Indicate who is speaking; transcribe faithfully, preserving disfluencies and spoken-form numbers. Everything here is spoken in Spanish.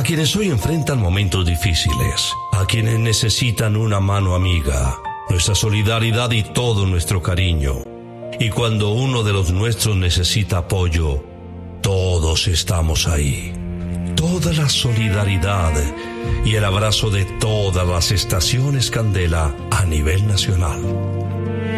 Speaker 1: quienes hoy enfrentan momentos difíciles, a quienes necesitan una mano amiga, nuestra solidaridad y todo nuestro cariño. Y cuando uno de los nuestros necesita apoyo, todos estamos ahí. Toda la solidaridad y el abrazo de todas las estaciones Candela a nivel nacional.